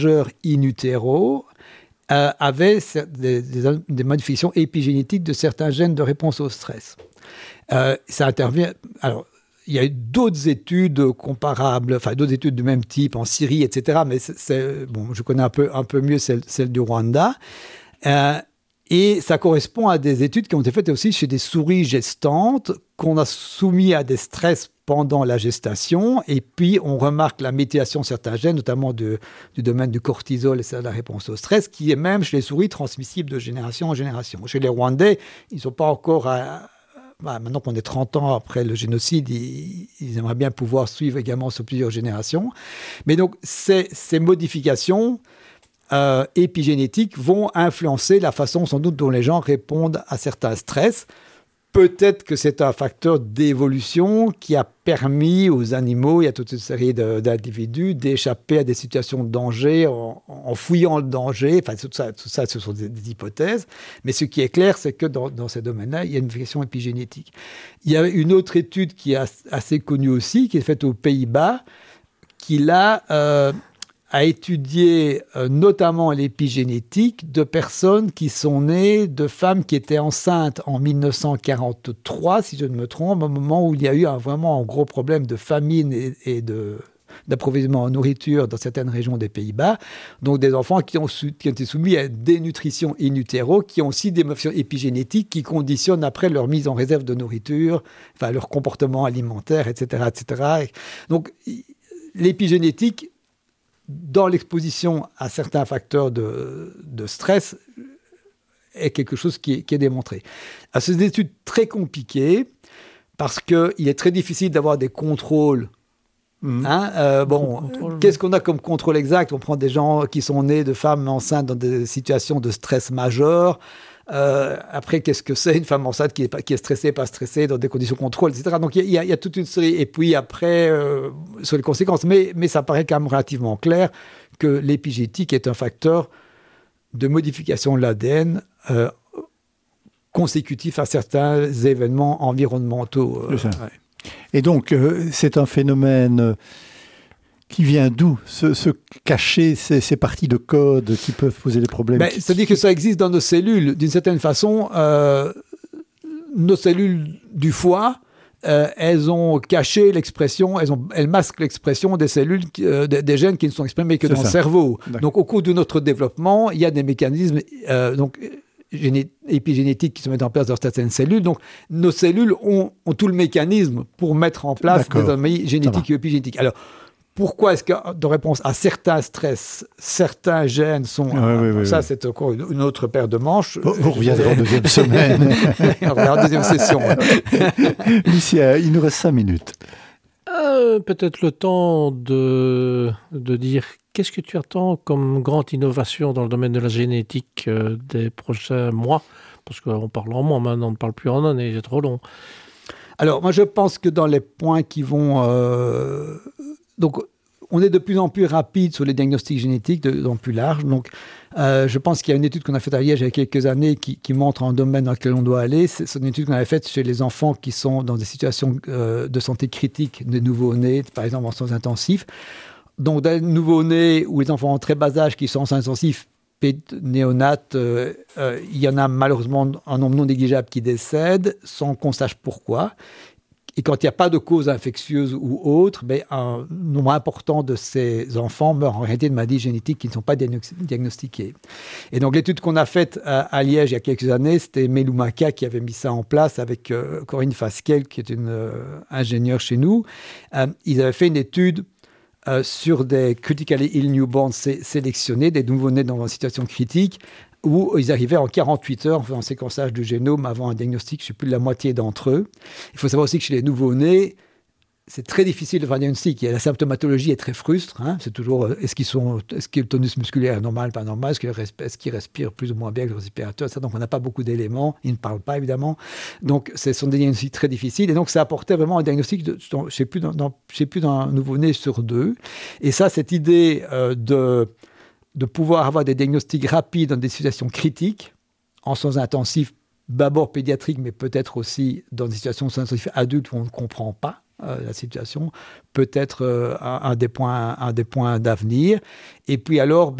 in utero avaient des modifications épigénétiques de certains gènes de réponse au stress. Ça intervient... Alors, il y a eu d'autres études comparables, enfin d'autres études du même type en Syrie, etc. Mais bon, je connais un peu mieux celle du Rwanda. Et ça correspond à des études qui ont été faites aussi chez des souris gestantes qu'on a soumis à des stress pendant la gestation. Et puis, on remarque la médiation de certains gènes, notamment du domaine du cortisol et de la réponse au stress, qui est même chez les souris transmissible de génération en génération. Chez les Rwandais, ils ne sont pas encore... maintenant qu'on est 30 ans après le génocide, ils aimeraient bien pouvoir suivre également sur plusieurs générations. Mais donc, ces modifications épigénétiques vont influencer la façon sans doute dont les gens répondent à certains stress. Peut-être que c'est un facteur d'évolution qui a permis aux animaux, il y a toute une série d'individus, d'échapper à des situations de danger en fouillant le danger. Enfin, tout ça, ce sont des hypothèses. Mais ce qui est clair, c'est que dans ces domaines-là, il y a une modification épigénétique. Il y a une autre étude qui est assez connue aussi, qui est faite aux Pays-Bas, qui là... a étudié notamment l'épigénétique de personnes qui sont nées de femmes qui étaient enceintes en 1943, si je ne me trompe, au moment où il y a eu vraiment un gros problème de famine et d'approvisionnement en nourriture dans certaines régions des Pays-Bas. Donc des enfants qui ont été soumis à des nutritions in utero, qui ont aussi des modifications épigénétiques qui conditionnent après leur mise en réserve de nourriture, enfin leur comportement alimentaire, etc., etc. Donc l'épigénétique, dans l'exposition à certains facteurs de stress, est quelque chose qui est démontré. C'est des études très compliquées parce qu'il est très difficile d'avoir des contrôles. Qu'est-ce qu'on a comme contrôle exact ? On prend des gens qui sont nés de femmes enceintes dans des situations de stress majeur. Après, qu'est-ce que c'est une femme enceinte qui est stressée, pas stressée, dans des conditions de contrôle, etc. Donc, il y a toute une série. Et puis après, sur les conséquences. Mais ça paraît quand même relativement clair que l'épigénétique est un facteur de modification de l'ADN consécutif à certains événements environnementaux. Et donc, c'est un phénomène... qui vient d'où se cacher ces parties de code qui peuvent poser des problèmes? C'est-à-dire que ça existe dans nos cellules. D'une certaine façon, nos cellules du foie, elles ont caché l'expression, elles masquent l'expression des cellules, des gènes qui ne sont exprimés que dans le cerveau. D'accord. Donc, au cours de notre développement, il y a des mécanismes épigénétiques qui se mettent en place dans certaines cellules. Donc, nos cellules ont tout le mécanisme pour mettre en place des anomalies génétiques et épigénétiques. Alors, pourquoi est-ce que, de réponse à certains stress, certains gènes sont... Ça, c'est encore une autre paire de manches. Vous reviendrez en deuxième semaine. On reviendra en deuxième session. Lucia, il nous reste 5 minutes. Peut-être le temps de dire qu'est-ce que tu attends comme grande innovation dans le domaine de la génétique des prochains mois ? Parce qu'on parle en mois maintenant, on ne parle plus en années, c'est trop long. Alors, moi, je pense que dans les points qui vont... Donc, on est de plus en plus rapide sur les diagnostics génétiques, de plus en plus large. Donc, je pense qu'il y a une étude qu'on a faite à Liège il y a quelques années qui montre un domaine dans lequel on doit aller. C'est une étude qu'on avait faite chez les enfants qui sont dans des situations de santé critique, de nouveau-nés, par exemple en soins intensifs. Donc, dans les nouveau-nés ou les enfants en très bas âge qui sont en soins intensifs, néonates, il y en a malheureusement un nombre non négligeable qui décèdent sans qu'on sache pourquoi. Et quand il n'y a pas de cause infectieuse ou autre, un nombre important de ces enfants meurent en réalité de maladies génétiques qui ne sont pas diagnostiquées. Et donc l'étude qu'on a faite à Liège il y a quelques années, c'était Meloumaka qui avait mis ça en place avec Corinne Fasquelle, qui est une ingénieure chez nous. Ils avaient fait une étude sur des critically ill newborns sélectionnés, des nouveau-nés dans une situation critique, où ils arrivaient en 48 heures en faisant un séquençage du génome avant un diagnostic, je ne sais plus de la moitié d'entre eux. Il faut savoir aussi que chez les nouveau-nés, c'est très difficile de faire un diagnostic. La symptomatologie est très frustre. C'est toujours, est-ce que le tonus musculaire est normal, pas normal, est-ce qu'ils respirent plus ou moins bien que le respirateur, ça. Donc on n'a pas beaucoup d'éléments, ils ne parlent pas évidemment. Donc ce sont des diagnostics très difficiles. Et donc ça apportait vraiment un diagnostic, je ne sais plus d'un nouveau-né sur 2. Et ça, cette idée de pouvoir avoir des diagnostics rapides dans des situations critiques, en soins intensifs, d'abord pédiatriques, mais peut-être aussi dans des situations de soins intensifs adultes où on ne comprend pas. la situation, peut être un des points d'avenir. Et puis alors,